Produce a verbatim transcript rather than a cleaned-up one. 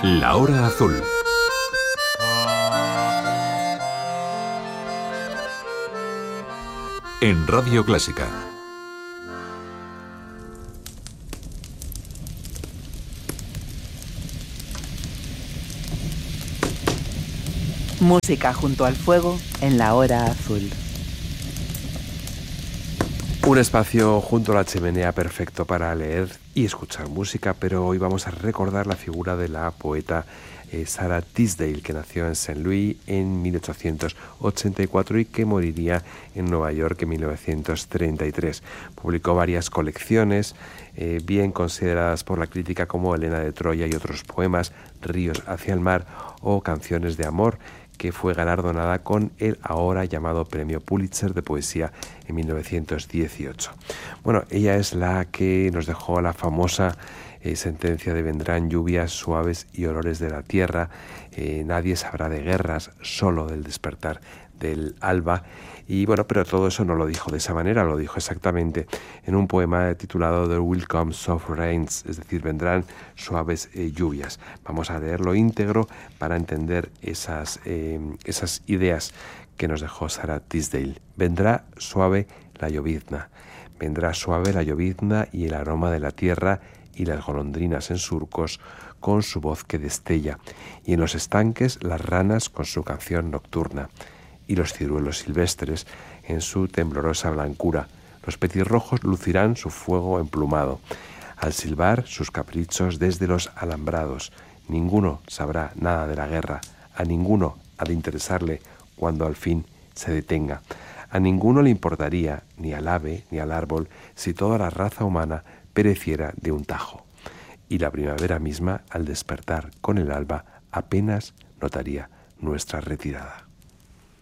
La hora azul. En Radio Clásica. Música junto al fuego en la hora azul. Un espacio junto a la chimenea perfecto para leer y escuchar música, pero hoy vamos a recordar la figura de la poeta eh, Sarah Tisdale, que nació en Saint Louis en mil ochocientos ochenta y cuatro y que moriría en Nueva York en mil novecientos treinta y tres. Publicó varias colecciones, eh, bien consideradas por la crítica como Helena de Troya y otros poemas, Ríos hacia el mar o Canciones de amor, que fue galardonada con el ahora llamado Premio Pulitzer de Poesía en mil novecientos dieciocho. Bueno, ella es la que nos dejó la famosa eh, sentencia de vendrán lluvias suaves y olores de la tierra, eh, nadie sabrá de guerras, solo del despertar del alba. Y bueno, pero todo eso no lo dijo de esa manera, lo dijo exactamente en un poema titulado There Will Come Soft Rains, es decir, vendrán suaves eh, lluvias. Vamos a leerlo íntegro para entender esas, eh, esas ideas que nos dejó Sarah Tisdale. Vendrá suave la llovizna, vendrá suave la llovizna y el aroma de la tierra y las golondrinas en surcos con su voz que destella, y en los estanques las ranas con su canción nocturna, y los ciruelos silvestres en su temblorosa blancura. Los petirrojos lucirán su fuego emplumado, al silbar sus caprichos desde los alambrados. Ninguno sabrá nada de la guerra, a ninguno ha de interesarle cuando al fin se detenga. A ninguno le importaría, ni al ave ni al árbol, si toda la raza humana pereciera de un tajo. Y la primavera misma, al despertar con el alba, apenas notaría nuestra retirada.